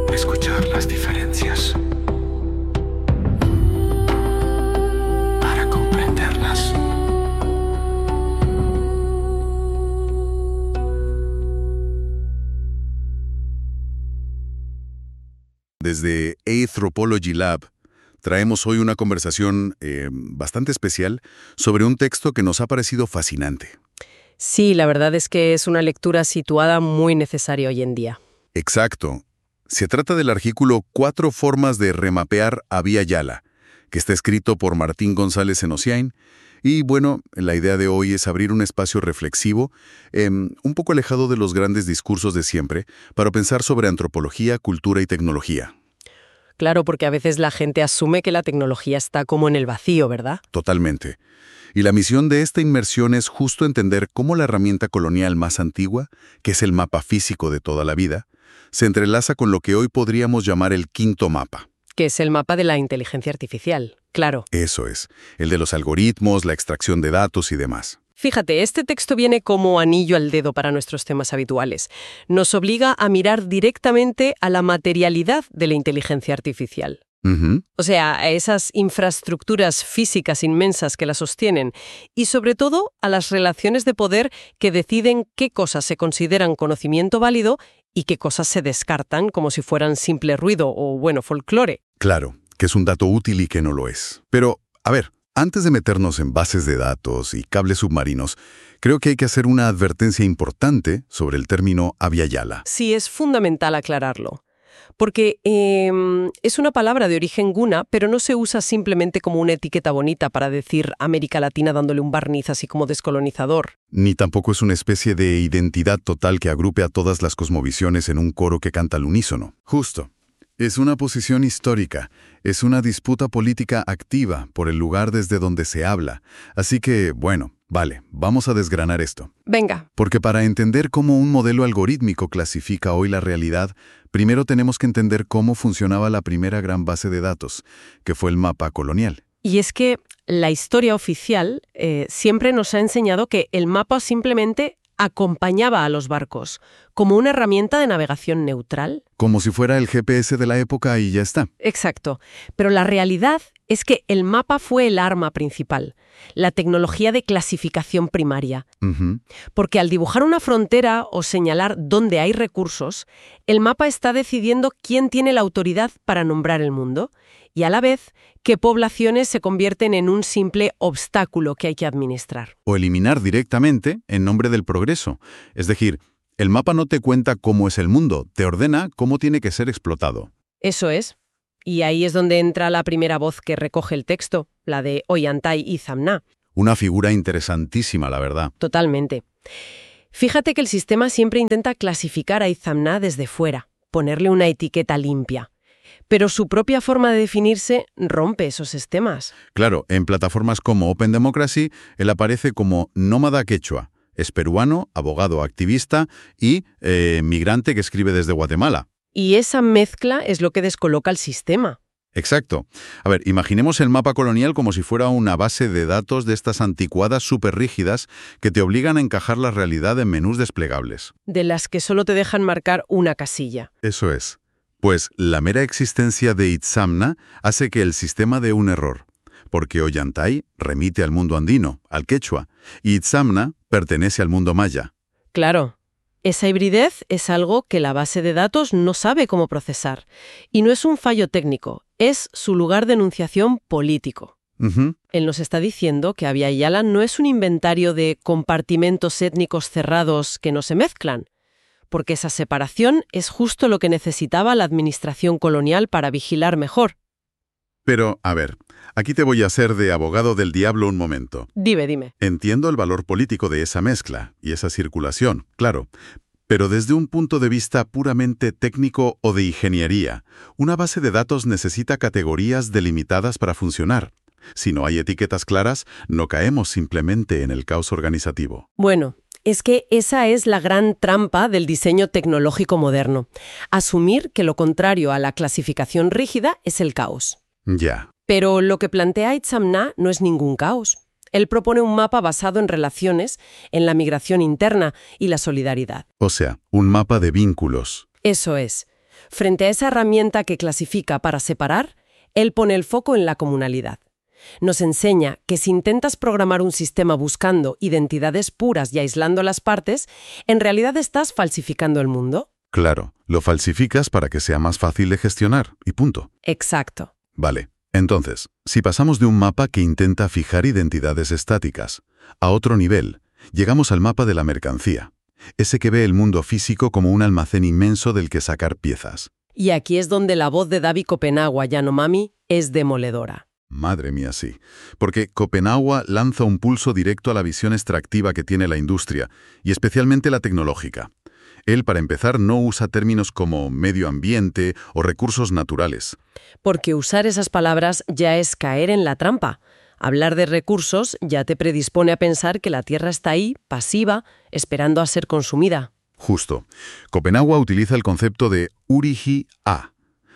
Escuchar las diferencias para comprenderlas. Desde Anthropology Lab traemos hoy una conversación bastante especial sobre un texto que nos ha parecido fascinante. Sí, la verdad es que es una lectura situada muy necesaria hoy en día. Exacto. Se trata del artículo 4 formas de remapear a Abya Yala, que está escrito por Martín González Enociain. Y bueno, la idea de hoy es abrir un espacio reflexivo, un poco alejado de los grandes discursos de siempre, para pensar sobre antropología, cultura y tecnología. Claro, porque a veces la gente asume que la tecnología está como en el vacío, ¿verdad? Totalmente. Y la misión de esta inmersión es justo entender cómo la herramienta colonial más antigua, que es el mapa físico de toda la vida, se entrelaza con lo que hoy podríamos llamar el quinto mapa. Que es el mapa de la inteligencia artificial, claro. Eso es, el de los algoritmos, la extracción de datos y demás. Fíjate, este texto viene como anillo al dedo para nuestros temas habituales. Nos obliga a mirar directamente a la materialidad de la inteligencia artificial. O sea, a esas infraestructuras físicas inmensas que la sostienen y, sobre todo, a las relaciones de poder que deciden qué cosas se consideran conocimiento válido y qué cosas se descartan como si fueran simple ruido o, folclore. Claro, que es un dato útil y que no lo es. Pero, a ver, antes de meternos en bases de datos y cables submarinos, creo que hay que hacer una advertencia importante sobre el término Abya Yala. Sí, es fundamental aclararlo. Porque es una palabra de origen guna, pero no se usa simplemente como una etiqueta bonita para decir América Latina dándole un barniz así como descolonizador. Ni tampoco es una especie de identidad total que agrupe a todas las cosmovisiones en un coro que canta al unísono. Justo. Es una posición histórica, es una disputa política activa por el lugar desde donde se habla. Así que, vale, vamos a desgranar esto. Venga. Porque para entender cómo un modelo algorítmico clasifica hoy la realidad, primero tenemos que entender cómo funcionaba la primera gran base de datos, que fue el mapa colonial. Y es que la historia oficial siempre nos ha enseñado que el mapa simplemente acompañaba a los barcos, como una herramienta de navegación neutral. Como si fuera el GPS de la época y ya está. Exacto. Pero la realidad es que el mapa fue el arma principal, la tecnología de clasificación primaria. Porque al dibujar una frontera o señalar dónde hay recursos, el mapa está decidiendo quién tiene la autoridad para nombrar el mundo y a la vez qué poblaciones se convierten en un simple obstáculo que hay que administrar. O eliminar directamente en nombre del progreso. Es decir, el mapa no te cuenta cómo es el mundo, te ordena cómo tiene que ser explotado. Eso es. Y ahí es donde entra la primera voz que recoge el texto, la de Ollantay y Zamna. Una figura interesantísima, la verdad. Totalmente. Fíjate que el sistema siempre intenta clasificar a Izamna desde fuera, ponerle una etiqueta limpia. Pero su propia forma de definirse rompe esos esquemas. Claro, en plataformas como Open Democracy, él aparece como nómada quechua. Es peruano, abogado activista y migrante que escribe desde Guatemala. Y esa mezcla es lo que descoloca el sistema. Exacto. A ver, imaginemos el mapa colonial como si fuera una base de datos de estas anticuadas súper rígidas que te obligan a encajar la realidad en menús desplegables. De las que solo te dejan marcar una casilla. Eso es. Pues la mera existencia de Itzamna hace que el sistema dé un error, porque Ollantay remite al mundo andino, al quechua, y Itzamna pertenece al mundo maya. Claro. Esa hibridez es algo que la base de datos no sabe cómo procesar. Y no es un fallo técnico, es su lugar de enunciación político. Él nos está diciendo que Abya Yala no es un inventario de compartimentos étnicos cerrados que no se mezclan, porque esa separación es justo lo que necesitaba la administración colonial para vigilar mejor. Pero, a ver, aquí te voy a hacer de abogado del diablo un momento. Dime. Entiendo el valor político de esa mezcla y esa circulación, claro, pero desde un punto de vista puramente técnico o de ingeniería, una base de datos necesita categorías delimitadas para funcionar. Si no hay etiquetas claras, no caemos simplemente en el caos organizativo. Bueno, es que esa es la gran trampa del diseño tecnológico moderno. Asumir que lo contrario a la clasificación rígida es el caos. Ya. Pero lo que plantea Itzamna no es ningún caos. Él propone un mapa basado en relaciones, en la migración interna y la solidaridad. O sea, un mapa de vínculos. Eso es. Frente a esa herramienta que clasifica para separar, él pone el foco en la comunalidad. Nos enseña que si intentas programar un sistema buscando identidades puras y aislando las partes, en realidad estás falsificando el mundo. Claro, lo falsificas para que sea más fácil de gestionar, y punto. Exacto. Vale, entonces, si pasamos de un mapa que intenta fijar identidades estáticas a otro nivel, llegamos al mapa de la mercancía, ese que ve el mundo físico como un almacén inmenso del que sacar piezas. Y aquí es donde la voz de David Kopenawa Yanomami es demoledora. Madre mía, sí. Porque Kopenawa lanza un pulso directo a la visión extractiva que tiene la industria, y especialmente la tecnológica. Él, para empezar, no usa términos como medio ambiente o recursos naturales. Porque usar esas palabras ya es caer en la trampa. Hablar de recursos ya te predispone a pensar que la Tierra está ahí, pasiva, esperando a ser consumida. Justo. Kopenawa utiliza el concepto de Urihi-A,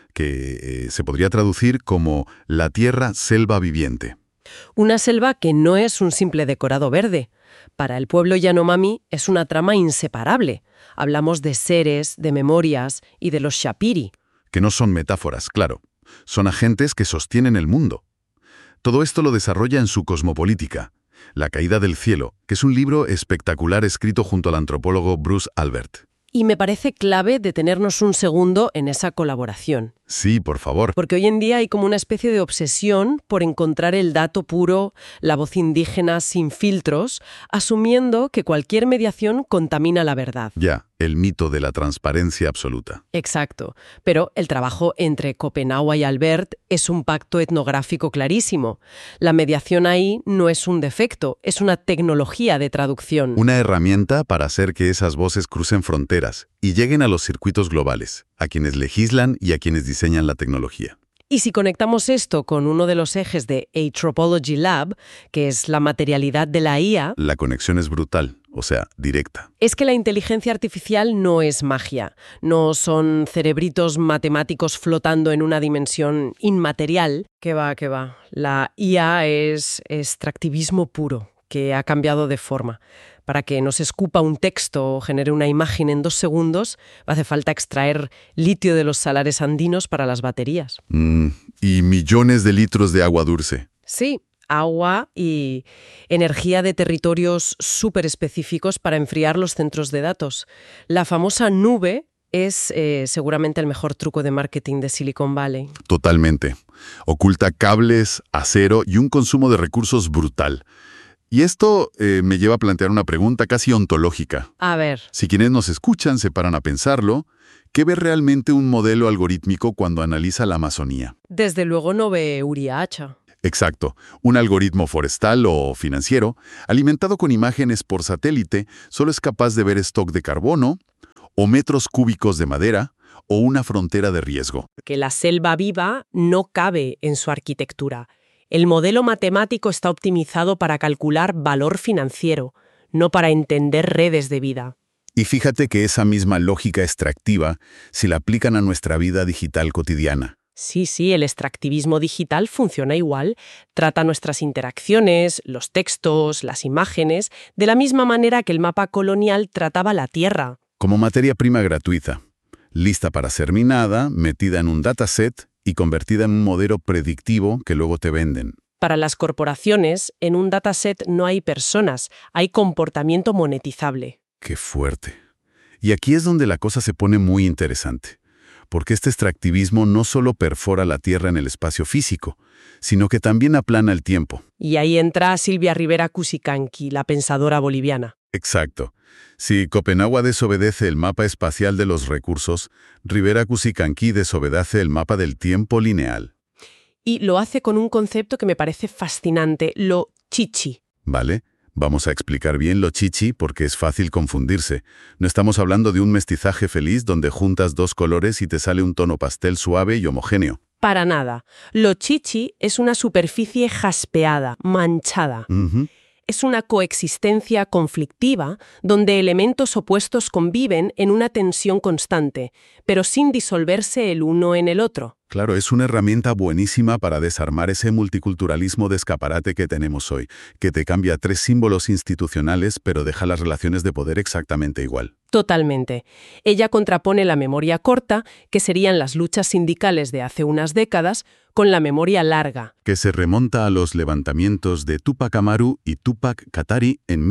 que se podría traducir como la tierra selva viviente. Una selva que no es un simple decorado verde. Para el pueblo Yanomami es una trama inseparable. Hablamos de seres, de memorias y de los Shapiri. Que no son metáforas, claro. Son agentes que sostienen el mundo. Todo esto lo desarrolla en su Cosmopolítica, La caída del cielo, que es un libro espectacular escrito junto al antropólogo Bruce Albert. Y me parece clave detenernos un segundo en esa colaboración. Sí, por favor. Porque hoy en día hay como una especie de obsesión por encontrar el dato puro, la voz indígena sin filtros, asumiendo que cualquier mediación contamina la verdad. Ya, el mito de la transparencia absoluta. Exacto. Pero el trabajo entre Kopenawa y Albert es un pacto etnográfico clarísimo. La mediación ahí no es un defecto, es una tecnología de traducción. Una herramienta para hacer que esas voces crucen fronteras y lleguen a los circuitos globales, a quienes legislan y a quienes diseñan la tecnología. Y si conectamos esto con uno de los ejes de Anthropology Lab, que es la materialidad de la IA, la conexión es brutal, o sea, directa. Es que la inteligencia artificial no es magia, no son cerebritos matemáticos flotando en una dimensión inmaterial. Que va. La IA es extractivismo puro, que ha cambiado de forma. Para que nos escupa un texto o genere una imagen en 2 segundos, hace falta extraer litio de los salares andinos para las baterías. Y millones de litros de agua dulce. Sí, agua y energía de territorios súper específicos para enfriar los centros de datos. La famosa nube es seguramente el mejor truco de marketing de Silicon Valley. Totalmente. Oculta cables, acero y un consumo de recursos brutal. Y esto me lleva a plantear una pregunta casi ontológica. A ver. Si quienes nos escuchan se paran a pensarlo, ¿qué ve realmente un modelo algorítmico cuando analiza la Amazonía? Desde luego no ve Uriacha. Exacto. Un algoritmo forestal o financiero, alimentado con imágenes por satélite, solo es capaz de ver stock de carbono, o metros cúbicos de madera, o una frontera de riesgo. Que la selva viva no cabe en su arquitectura. El modelo matemático está optimizado para calcular valor financiero, no para entender redes de vida. Y fíjate que esa misma lógica extractiva, si la aplican a nuestra vida digital cotidiana. Sí, el extractivismo digital funciona igual. Trata nuestras interacciones, los textos, las imágenes, de la misma manera que el mapa colonial trataba la Tierra. Como materia prima gratuita, lista para ser minada, metida en un dataset y convertida en un modelo predictivo que luego te venden. Para las corporaciones, en un dataset no hay personas, hay comportamiento monetizable. ¡Qué fuerte! Y aquí es donde la cosa se pone muy interesante, porque este extractivismo no solo perfora la Tierra en el espacio físico, sino que también aplana el tiempo. Y ahí entra Silvia Rivera Cusicanqui, la pensadora boliviana. Exacto. Si Kopenawa desobedece el mapa espacial de los recursos, Rivera Cusicanqui desobedece el mapa del tiempo lineal. Y lo hace con un concepto que me parece fascinante, lo chichi. ¿Vale? Vamos a explicar bien lo chichi porque es fácil confundirse. No estamos hablando de un mestizaje feliz donde juntas 2 colores y te sale un tono pastel suave y homogéneo. Para nada. Lo chichi es una superficie jaspeada, manchada. Es una coexistencia conflictiva donde elementos opuestos conviven en una tensión constante, pero sin disolverse el uno en el otro. Claro, es una herramienta buenísima para desarmar ese multiculturalismo de escaparate que tenemos hoy, que te cambia 3 símbolos institucionales pero deja las relaciones de poder exactamente igual. Totalmente. Ella contrapone la memoria corta, que serían las luchas sindicales de hace unas décadas, con la memoria larga. Que se remonta a los levantamientos de Túpac Amaru y Túpac Katari en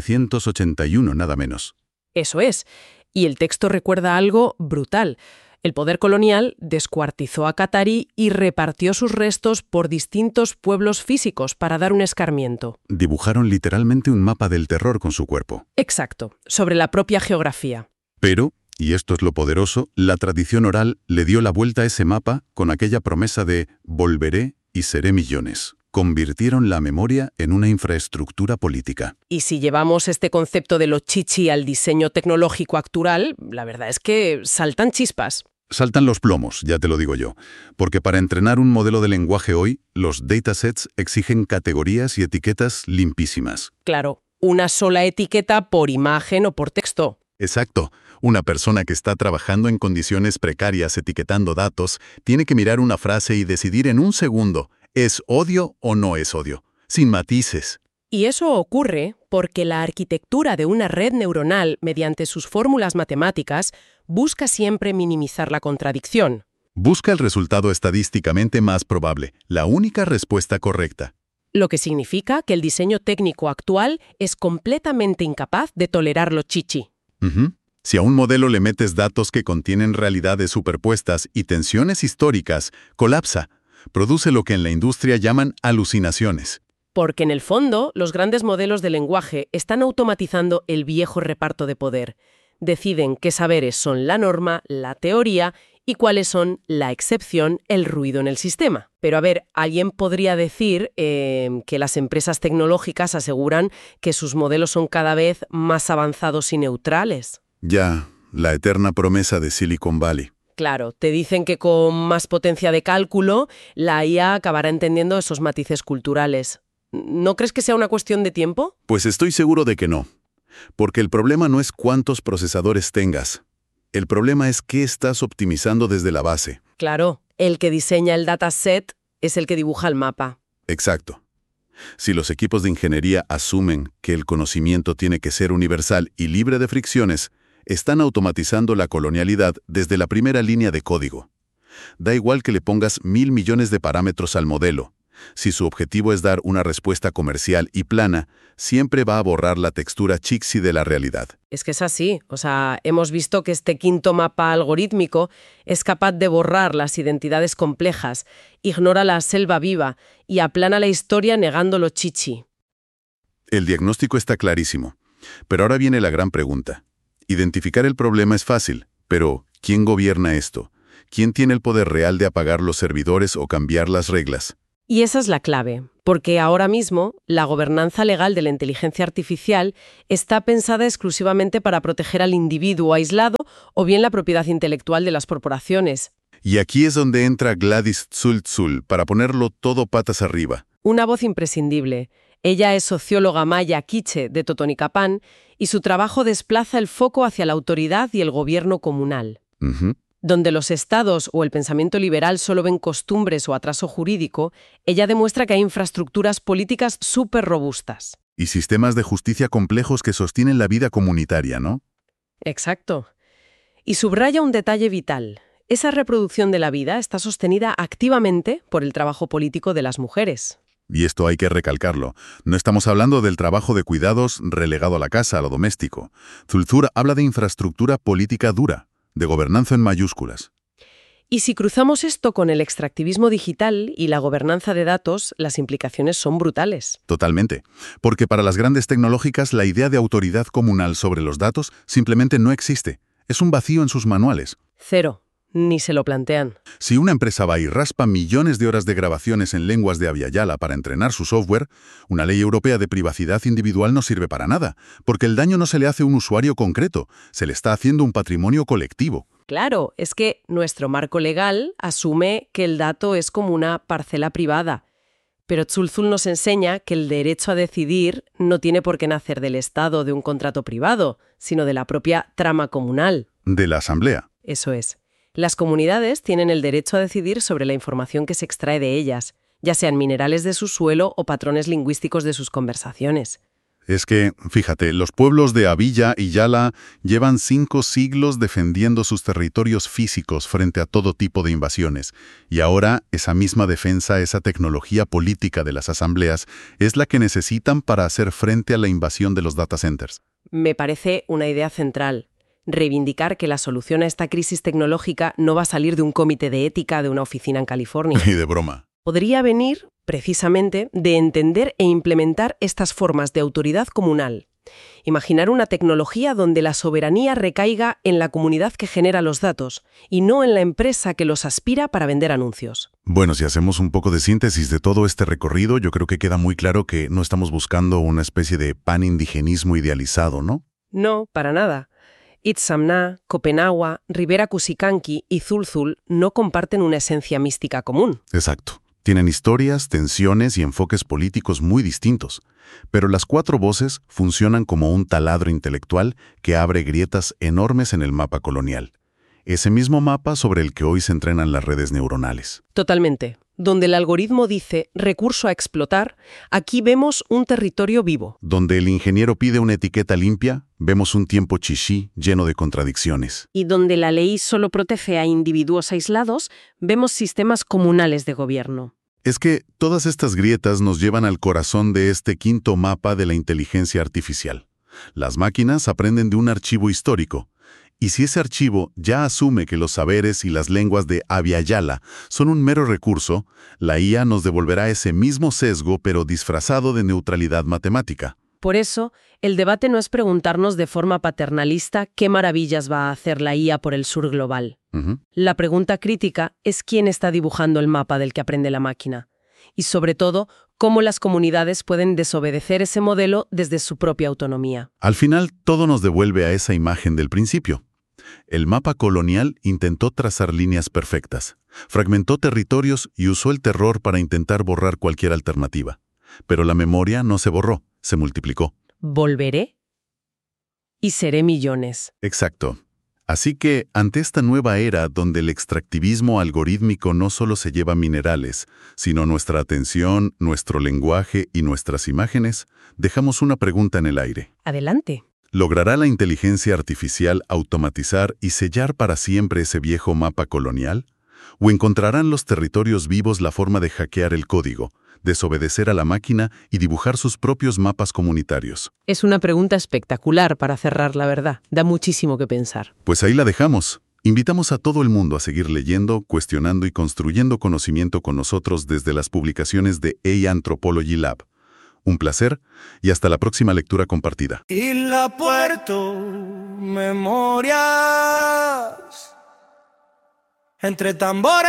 1781, nada menos. Eso es. Y el texto recuerda algo brutal. El poder colonial descuartizó a Katari y repartió sus restos por distintos pueblos físicos para dar un escarmiento. Dibujaron literalmente un mapa del terror con su cuerpo. Exacto, sobre la propia geografía. Pero, y esto es lo poderoso, la tradición oral le dio la vuelta a ese mapa con aquella promesa de «volveré y seré millones». Convirtieron la memoria en una infraestructura política. Y si llevamos este concepto de lo chichi al diseño tecnológico actual, la verdad es que saltan chispas. Saltan los plomos, ya te lo digo yo, porque para entrenar un modelo de lenguaje hoy, los datasets exigen categorías y etiquetas limpísimas. Claro, una sola etiqueta por imagen o por texto. Exacto. Una persona que está trabajando en condiciones precarias etiquetando datos tiene que mirar una frase y decidir en un segundo, ¿es odio o no es odio? Sin matices. Y eso ocurre porque la arquitectura de una red neuronal, mediante sus fórmulas matemáticas, busca siempre minimizar la contradicción. Busca el resultado estadísticamente más probable, la única respuesta correcta. Lo que significa que el diseño técnico actual es completamente incapaz de tolerar lo chichi. Si a un modelo le metes datos que contienen realidades superpuestas y tensiones históricas, colapsa. Produce lo que en la industria llaman alucinaciones. Porque en el fondo, los grandes modelos de lenguaje están automatizando el viejo reparto de poder. Deciden qué saberes son la norma, la teoría, y cuáles son la excepción, el ruido en el sistema. Pero a ver, alguien podría decir que las empresas tecnológicas aseguran que sus modelos son cada vez más avanzados y neutrales. Ya, la eterna promesa de Silicon Valley. Claro, te dicen que con más potencia de cálculo, la IA acabará entendiendo esos matices culturales. ¿No crees que sea una cuestión de tiempo? Pues estoy seguro de que no. Porque el problema no es cuántos procesadores tengas. El problema es qué estás optimizando desde la base. Claro, el que diseña el dataset es el que dibuja el mapa. Exacto. Si los equipos de ingeniería asumen que el conocimiento tiene que ser universal y libre de fricciones, están automatizando la colonialidad desde la primera línea de código. Da igual que le pongas 1.000 millones de parámetros al modelo. Si su objetivo es dar una respuesta comercial y plana, siempre va a borrar la textura chicksy de la realidad. Es que es así. Hemos visto que este quinto mapa algorítmico es capaz de borrar las identidades complejas, ignora la selva viva y aplana la historia negando lo chichi. El diagnóstico está clarísimo. Pero ahora viene la gran pregunta. Identificar el problema es fácil, pero ¿quién gobierna esto? ¿Quién tiene el poder real de apagar los servidores o cambiar las reglas? Y esa es la clave, porque ahora mismo la gobernanza legal de la inteligencia artificial está pensada exclusivamente para proteger al individuo aislado o bien la propiedad intelectual de las corporaciones. Y aquí es donde entra Gladys Tzultzul para ponerlo todo patas arriba. Una voz imprescindible. Ella es socióloga maya quiche de Totonicapán y su trabajo desplaza el foco hacia la autoridad y el gobierno comunal. Donde los estados o el pensamiento liberal solo ven costumbres o atraso jurídico, ella demuestra que hay infraestructuras políticas súper robustas. Y sistemas de justicia complejos que sostienen la vida comunitaria, ¿no? Exacto. Y subraya un detalle vital. Esa reproducción de la vida está sostenida activamente por el trabajo político de las mujeres. Y esto hay que recalcarlo. No estamos hablando del trabajo de cuidados relegado a la casa, a lo doméstico. Tzultzul habla de infraestructura política dura, de gobernanza en mayúsculas. Y si cruzamos esto con el extractivismo digital y la gobernanza de datos, las implicaciones son brutales. Totalmente. Porque para las grandes tecnológicas la idea de autoridad comunal sobre los datos simplemente no existe. Es un vacío en sus manuales. Cero. Ni se lo plantean. Si una empresa va y raspa millones de horas de grabaciones en lenguas de Abya Yala para entrenar su software, una ley europea de privacidad individual no sirve para nada, porque el daño no se le hace a un usuario concreto, se le está haciendo un patrimonio colectivo. Claro, es que nuestro marco legal asume que el dato es como una parcela privada, pero Tzultzul nos enseña que el derecho a decidir no tiene por qué nacer del Estado o de un contrato privado, sino de la propia trama comunal. De la asamblea. Eso es. Las comunidades tienen el derecho a decidir sobre la información que se extrae de ellas, ya sean minerales de su suelo o patrones lingüísticos de sus conversaciones. Es que, fíjate, los pueblos de Abya y Yala llevan 5 siglos defendiendo sus territorios físicos frente a todo tipo de invasiones, y ahora esa misma defensa, esa tecnología política de las asambleas, es la que necesitan para hacer frente a la invasión de los data centers. Me parece una idea central. Reivindicar que la solución a esta crisis tecnológica no va a salir de un comité de ética de una oficina en California. Y de broma. Podría venir, precisamente, de entender e implementar estas formas de autoridad comunal. Imaginar una tecnología donde la soberanía recaiga en la comunidad que genera los datos y no en la empresa que los aspira para vender anuncios. Bueno, si hacemos un poco de síntesis de todo este recorrido, yo creo que queda muy claro que no estamos buscando una especie de pan-indigenismo idealizado, ¿no? No, para nada. Itzamná, Copenhague, Ribera Cusicanqui y Zulzul no comparten una esencia mística común. Exacto. Tienen historias, tensiones y enfoques políticos muy distintos, pero las 4 voces funcionan como un taladro intelectual que abre grietas enormes en el mapa colonial. Ese mismo mapa sobre el que hoy se entrenan las redes neuronales. Totalmente. Donde el algoritmo dice recurso a explotar, aquí vemos un territorio vivo. Donde el ingeniero pide una etiqueta limpia, vemos un tiempo chichí lleno de contradicciones. Y donde la ley solo protege a individuos aislados, vemos sistemas comunales de gobierno. Es que todas estas grietas nos llevan al corazón de este 5º mapa de la inteligencia artificial. Las máquinas aprenden de un archivo histórico. Y si ese archivo ya asume que los saberes y las lenguas de Abya Yala son un mero recurso, la IA nos devolverá ese mismo sesgo pero disfrazado de neutralidad matemática. Por eso, el debate no es preguntarnos de forma paternalista qué maravillas va a hacer la IA por el sur global. La pregunta crítica es quién está dibujando el mapa del que aprende la máquina. Y sobre todo, cómo las comunidades pueden desobedecer ese modelo desde su propia autonomía. Al final, todo nos devuelve a esa imagen del principio. El mapa colonial intentó trazar líneas perfectas, fragmentó territorios y usó el terror para intentar borrar cualquier alternativa. Pero la memoria no se borró, se multiplicó. Volveré y seré millones. Exacto. Así que, ante esta nueva era donde el extractivismo algorítmico no solo se lleva minerales, sino nuestra atención, nuestro lenguaje y nuestras imágenes, dejamos una pregunta en el aire. Adelante. ¿Logrará la inteligencia artificial automatizar y sellar para siempre ese viejo mapa colonial? ¿O encontrarán los territorios vivos la forma de hackear el código, desobedecer a la máquina y dibujar sus propios mapas comunitarios? Es una pregunta espectacular para cerrar, la verdad. Da muchísimo que pensar. Pues ahí la dejamos. Invitamos a todo el mundo a seguir leyendo, cuestionando y construyendo conocimiento con nosotros desde las publicaciones de AI Anthropology Lab. Un placer y hasta la próxima lectura compartida. Y la puerto memorias entre tambores.